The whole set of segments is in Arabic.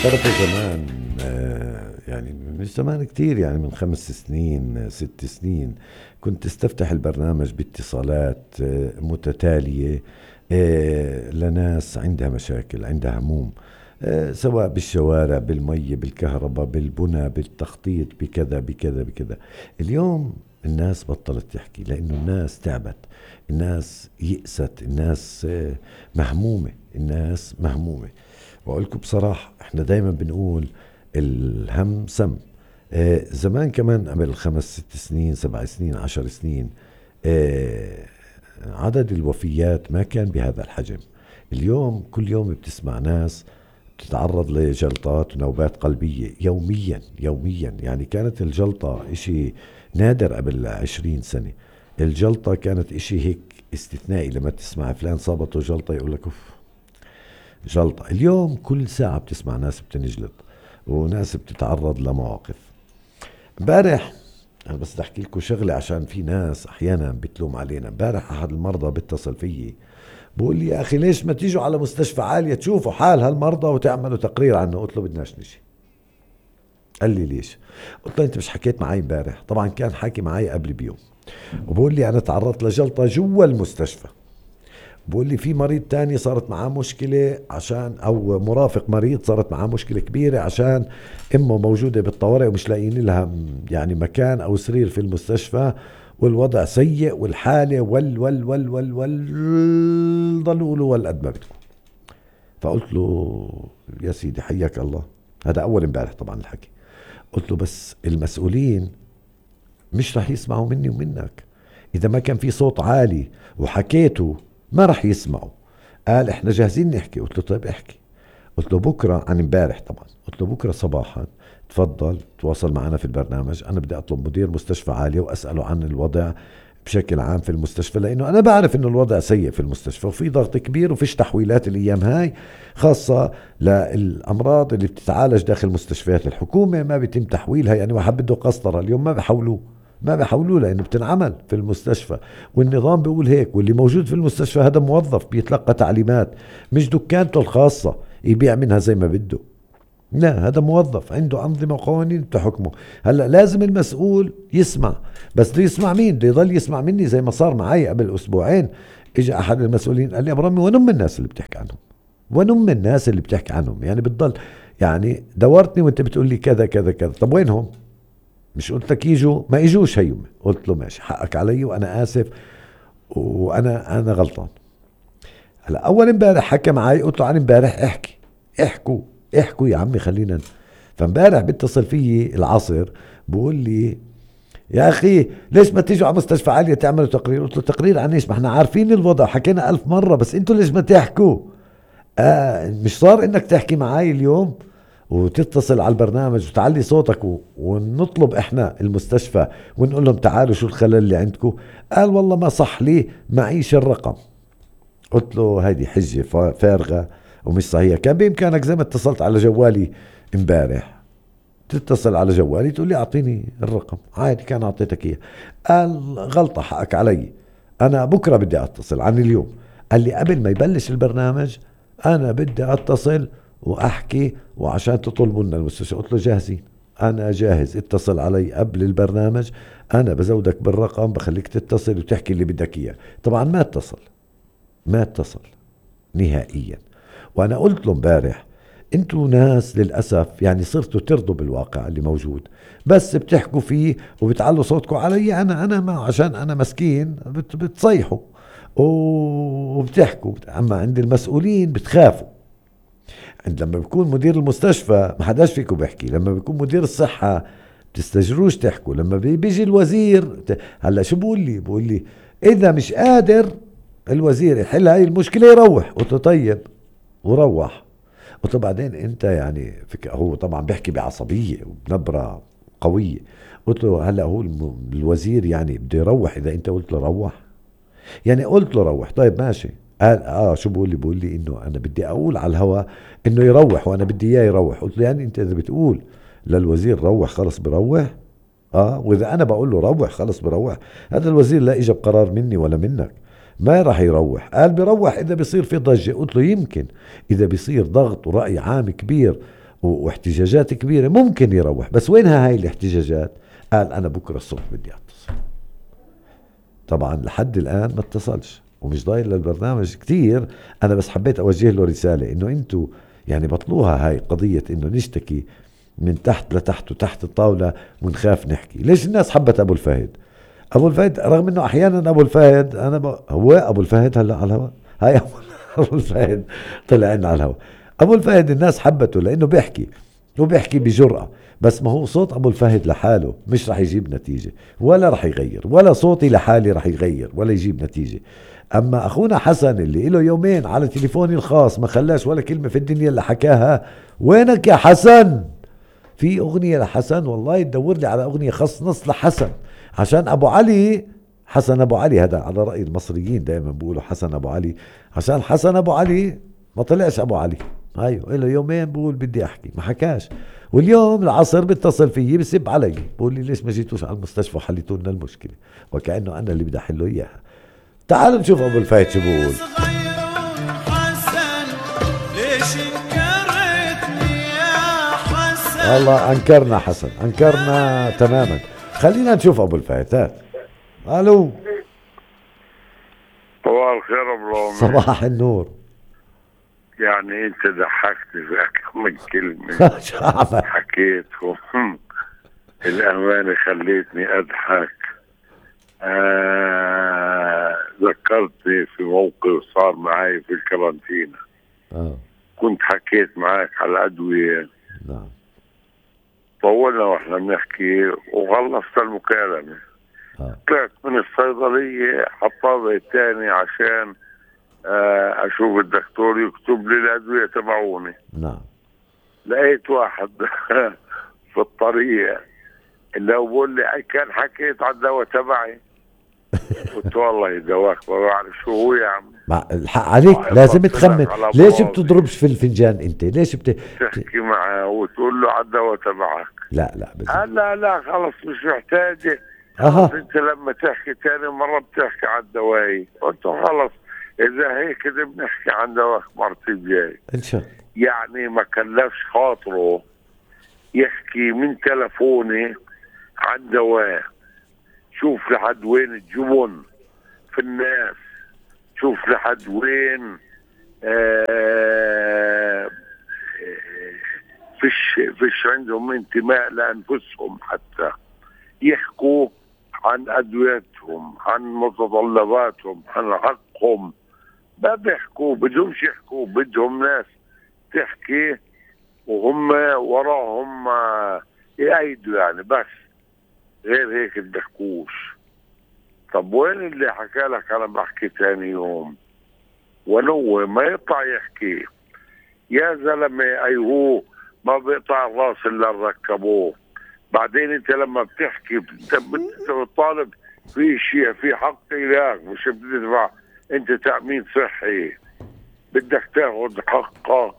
تعرف زمان، يعني مش زمان كتير، يعني من 5 سنين 6 سنين كنت استفتح البرنامج باتصالات متتالية لناس عندها مشاكل، عندها هموم، سواء بالشوارع، بالمية، بالكهرباء، بالبنى، بالتخطيط، بكذا بكذا بكذا. اليوم الناس بطلت تحكي لأنه الناس تعبت، الناس يئست، الناس مهمومة، الناس مهمومة. وأقول لكم بصراحة احنا دايما بنقول الهم سم. زمان كمان قبل 5 6 سنين 7 سنين 10 سنين، آه عدد الوفيات ما كان بهذا الحجم. اليوم كل يوم بتسمع ناس تتعرض لجلطات ونوبات قلبية يوميا يوميا. يعني كانت الجلطة اشي نادر قبل 20 سنة. الجلطة كانت اشي هيك استثنائي، لما تسمع فلان صابته جلطة يقول لك اوف جلطة. اليوم كل ساعة بتسمع ناس بتنجلط وناس بتتعرض لمواقف. امبارح انا بس بدي احكي لكم شغله، عشان في ناس احيانا بتلوم علينا. امبارح احد المرضى بيتصل فيي بقول لي يا اخي ليش ما تيجوا على مستشفى عاليه تشوفوا حال هالمرضى وتعملوا تقرير عنه؟ قلت له بدناش نجي. قال لي ليش؟ قلت له انت مش حكيت معي امبارح؟ طبعا كان حاكي معي قبل بيوم، وبقول لي انا تعرضت لجلطه جوا المستشفى. بقول لي في مريض تاني صارت معاه مشكلة، عشان أو مرافق مريض صارت معاه مشكلة كبيرة عشان أمه موجودة بالطوارئ ومش لاقيين لها يعني مكان أو سرير في المستشفى، والوضع سيء والحالة ضلوا يقولوا والقد ما بدكم. فقلت له يا سيدي حياك الله. هذا أول امبارح طبعا الحكي. قلت له بس المسؤولين مش رح يسمعوا مني ومنك. إذا ما كان في صوت عالي وحكيته ما رح يسمعوا. قال احنا جاهزين نحكي. قلت له طيب احكي. قلت له بكرة، عن امبارح طبعا، قلت له بكرة صباحا تفضل تواصل معنا في البرنامج. انا بدي اطلب مدير مستشفى عالية واسأله عن الوضع بشكل عام في المستشفى، لانه انا بعرف انه الوضع سيء في المستشفى وفي ضغط كبير وفيش تحويلات الايام هاي، خاصة للامراض اللي بتتعالج داخل مستشفيات الحكومة ما بيتم تحويلها. يعني واحد بده قسطرة اليوم ما بيحولوه لانه بتنعمل في المستشفى، والنظام بيقول هيك. واللي موجود في المستشفى هذا موظف بيتلقى تعليمات، مش دكانته الخاصة يبيع منها زي ما بده. لا، هذا موظف عنده أنظمة وقوانين تحكمه. هلا لازم المسؤول يسمع، بس بده يسمع مين؟ بده يضل يسمع مني زي ما صار معي قبل أسبوعين. اجى أحد المسؤولين قال لي أبو رامي وين أم الناس اللي بتحكي عنهم؟ وين أم الناس اللي بتحكي عنهم؟ يعني بتضل يعني دورتني وانت بتقول لي كذا كذا كذا. طب وينهم؟ مش قلت لك يجوا؟ ما يجوش هيوم. قلت له ماشي حقك علي وانا اسف، وانا غلطان. هلا اول امبارح حكى معي، قلت له عن امبارح احكي. احكوا احكوا يا عمي خلينا. فامبارح بيتصل فيي العصر بقول لي يا اخي ليش ما تيجوا على مستشفى عالية تعملوا تقرير؟ قلت له تقرير عن ايش؟ ما احنا عارفين الوضع، حكينا 1000 مرة، بس انتوا ليش ما تحكوا؟ مش صار انك تحكي معاي اليوم وتتصل على البرنامج وتعلي صوتك ونطلب احنا المستشفى ونقول لهم تعالوا شو الخلل اللي عندكم؟ قال والله ما صح لي معيش الرقم. قلت له هيدي حجة فارغة ومش صحيحة. كان بإمكانك زي ما اتصلت على جوالي امبارح تتصل على جوالي تقول لي اعطيني الرقم عادي، كان اعطيتك اياه. قال غلطة حقك علي، انا بكرة بدي اتصل عن اليوم. قال لي قبل ما يبلش البرنامج انا بدي اتصل واحكي وعشان تطلبوا لنا المستشفى. قلت له جاهزين، انا جاهز، اتصل علي قبل البرنامج، انا بزودك بالرقم بخليك تتصل وتحكي اللي بدك اياه. طبعا ما اتصل نهائيا. وانا قلت له امبارح انتوا ناس للأسف يعني صرتوا ترضوا بالواقع اللي موجود، بس بتحكوا فيه وبتعلوا صوتكم علي انا ما عشان انا مسكين بتصيحوا وبتحكوا. اما عند المسؤولين بتخافوا. عند لما بيكون مدير المستشفى ما حداش فيكم بيحكي، لما بيكون مدير الصحة بتستجروش تحكوا، لما بيجي الوزير هلا شو بقول لي اذا مش قادر الوزير يحل هاي المشكلة يروح. قلت له طيب وروح. قلت له بعدين انت يعني هو طبعا بيحكي بعصبية وبنبرة قوية. قلت له هلا هو الوزير يعني بده يروح اذا انت قلت له روح؟ يعني قلت له روح طيب ماشي. قال شو بقول لي انه انا بدي اقول على الهوا انه يروح وانا بدي اياه يروح. قلت له يعني انت اذا بتقول للوزير روح خلص بروح؟ واذا انا بقول له روح خلص بروح؟ هذا الوزير لا اجى بقرار مني ولا منك، ما راح يروح. قال بيروح اذا بيصير في ضجة. قلت له يمكن اذا بيصير ضغط ورأي عام كبير واحتجاجات كبيرة ممكن يروح، بس وينها هاي الاحتجاجات؟ قال أنا بكرة الصبح بدي أتصل. طبعا لحد الآن ما اتصلش ومش ضايل للبرنامج كتير. أنا بس حبيت أوجه له رسالة إنه أنتوا يعني بطلوها هاي قضية إنه نشتكي من تحت لتحت وتحت الطاولة ونخاف نحكي. ليش الناس حبت أبو الفهد؟ أبو الفهد رغم إنه أحيانا أبو الفهد هو أبو الفهد هلا على الهواء. هاي أبو الفهد طلع لنا على الهواء. أبو الفهد الناس حبته لأنه بيحكي وبيحكي بجرأة، بس ما هو صوت أبو الفهد لحاله مش رح يجيب نتيجة ولا رح يغير، ولا صوتي لحالي رح يغير ولا يجيب نتيجة. أما أخونا حسن اللي له يومين على تليفوني الخاص ما خلاش ولا كلمة في الدنيا اللي حكاها، وينك يا حسن؟ في أغنية لحسن والله تدور لي على أغنية خاص نص لحسن عشان أبو علي. حسن أبو علي هذا على رأي المصريين دائما بيقولوا حسن أبو علي، عشان حسن أبو علي ما طلعش أبو علي. ايوه له يومين بقول بدي احكي ما حكاش، واليوم العصر بيتصل فيي بسب علي بقول لي ليش ما جيتوش على المستشفى وحليتوا لنا المشكله، وكانه انا اللي بدي احله اياها. تعالوا نشوف ابو الفايت شو بقول. والله انكرنا حسن، انكرنا تماما. خلينا نشوف ابو الفايت. ها الو. صباح الخير ابو صباح النور. يعني انت ضحكتني في كم كلمة حكيتهم الأمانة خليتني أضحك. ذكرتني في موقف صار معي في الكرانتينا. كنت حكيت معك على الأدوية. نعم. طولنا واحنا بنحكي وخلصت المكالمة. طلعت من الصيدلية على الطابق الثاني عشان اشوف الدكتور يكتب لي الادويه تبعوني. نعم. لقيت واحد في الطريق اللي هو بقول لي كان حكيت على الدواء تبعي. قلت والله دواك ما بعرف شو هو يا عم. الحق عليك لازم تخمن. ليش بتضربش في الفنجان انت؟ ليش تحكي معه وتقول له على الدواء تبعك؟ لا لا خلص مش محتاجه. انت لما تحكي تاني مره بتحكي على الدواء. قلت خلص إذا هيك كده بنحكي عن دواء مرتي الجاي إن شاء الله. يعني ما كلفش خاطره يحكي من تلفوني عن دواء. شوف لحد وين الجبن في الناس، شوف لحد وين فيش عندهم انتماء لأنفسهم حتى يحكوا عن أدويتهم، عن متطلباتهم، عن حقهم. ما بيحكوا، بدهمش يحكوا، بدهم ناس تحكي وهم وراهم يأيدوا يعني بس، غير هيك بيحكوش. طب وين اللي حكى لك انا بحكي ثاني يوم؟ ونو ما يقطع يحكي يا زلمه. ايهو ما بيقطع الراس الا ركبوه. بعدين انت لما بتحكي انت بتطالب في شيء، في حق لك، مش بتدفع انت تأمين صحي، بدك تاخذ حقك.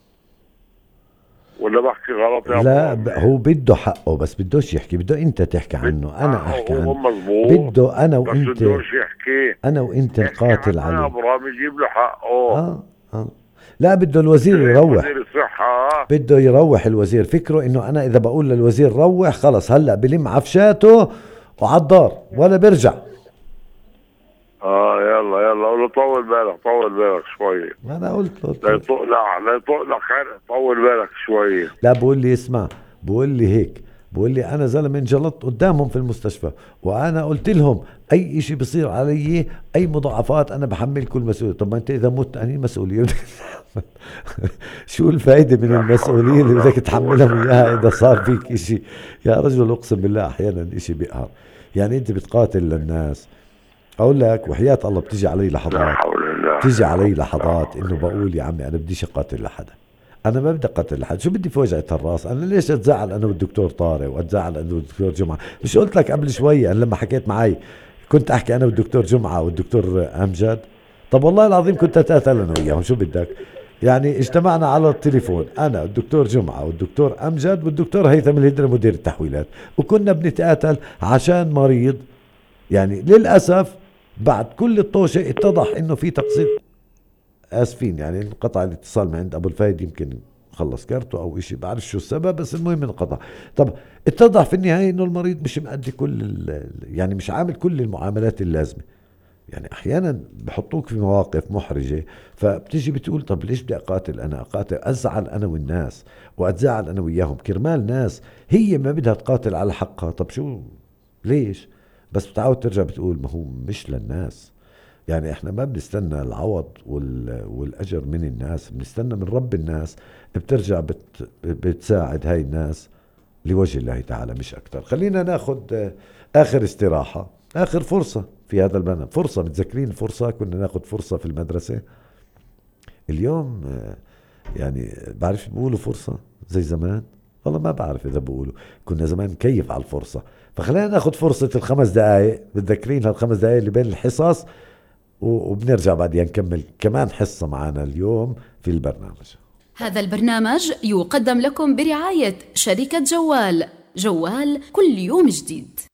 ولا بحكي غلط يا لا هو بده حقه بس بدوش يحكي، بده انت تحكي عنه. انا احكي عنه مظبوط. بده انا وانت، بدوش يحكي انا وانت نقاتل عليه. ابراهيم يجيب له حقه. لا بده الوزير يروح. وزير الصحة بده يروح الوزير. فكره انه انا اذا بقول للوزير روح خلص هلا بلم عفشاته وعالدار ولا بيرجع. يلا ولا طول بالك شوية. انا قلت له لا يطلع خير، طول بالك شوية. لا بقول لي اسمع، بقول لي هيك، بقول لي انا زلمه انجلطت قدامهم في المستشفى وانا قلت لهم اي اشي بصير علي، اي مضاعفات انا بحمل كل مسؤوليه. طب ما انت اذا مت اني مسؤوليه؟ شو الفائده من المسؤوليه اللي بدك تحملهم اياها اذا صار فيك اشي؟ يا رجل اقسم بالله احيانا اشي بيقهر. يعني انت بتقاتل للناس. اقول لك وحياة الله بتيجي علي لحظات انه بقول يا عمي انا بديش اقاتل لحدا، انا ما بدي اقاتل لحد. شو بدي في وجعة الراس؟ انا ليش اتزعل انا والدكتور طارق واتزعل انا والدكتور جمعه؟ مش قلت لك قبل شوي انا لما حكيت معي كنت احكي انا والدكتور جمعه والدكتور امجد؟ طب والله العظيم كنت اتقاتل انا وياهم. شو بدك يعني؟ اجتمعنا على التليفون انا والدكتور جمعه والدكتور امجد والدكتور هيثم الهدري مدير التحويلات، وكنا بنتقاتل عشان مريض. يعني للاسف بعد كل الطوشة اتضح انه في تقصير. اسفين يعني انقطع الاتصال من عند ابو الفايد، يمكن خلص كارته أو إشي، بعرف شو السبب، بس المهم انقطع. طب اتضح في النهاية إنه المريض مش مأدي يعني مش عامل كل المعاملات اللازمة. يعني أحيانا بحطوك في مواقف محرجة، فبتيجي بتقول طب ليش بدي أقاتل؟ أنا أقاتل أزعل أنا والناس وأتزعل أنا وياهم كرمال ناس هي ما بدها تقاتل على حقها. طب شو ليش؟ بس بتعاود ترجع بتقول ما هو مش للناس. يعني احنا ما بنستنى العوض والأجر من الناس، بنستنى من رب الناس. بترجع بتساعد هاي الناس لوجه الله تعالى مش أكتر. خلينا ناخد آخر استراحة، آخر فرصة في هذا البرنامج. فرصة، متذكرين فرصة كنا ناخد فرصة في المدرسة؟ اليوم يعني بعرف بيقولوا فرصة زي زمان؟ والله ما بعرف إذا بقولوا. كنا زمان نكيف على الفرصة. فخلينا ناخد فرصة ال5 دقايق، متذكرين هال5 دقايق اللي بين الحصص، وبنرجع بعدين نكمل كمان حصة معنا اليوم في البرنامج. هذا البرنامج يقدم لكم برعاية شركة جوال. جوال كل يوم جديد.